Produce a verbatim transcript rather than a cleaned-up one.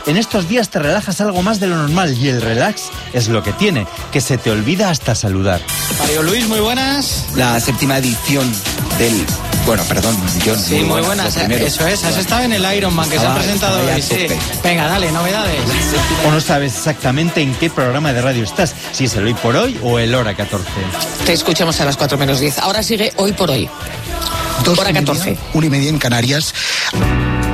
en estos días te relajas algo más de lo normal y el relax es lo que tiene, que se te olvida hasta saludar. Mario Luis, muy buenas. La séptima edición del... Bueno, perdón, John. Sí, muy buenas. buenas. Eso es, has estado en el Ironman que ah, se ha presentado hoy. Sí. Venga, dale, novedades. O no sabes exactamente en qué programa de radio estás, si es el Hoy por Hoy o el Hora catorce. Te escuchamos a las cuatro menos diez. Ahora sigue Hoy por Hoy. Dos Hora catorce. Una y media en Canarias.